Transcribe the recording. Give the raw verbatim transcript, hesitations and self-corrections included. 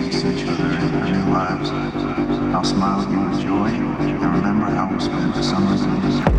we see each other in our new lives. I'll smile at you with joy and remember how we spent the summers in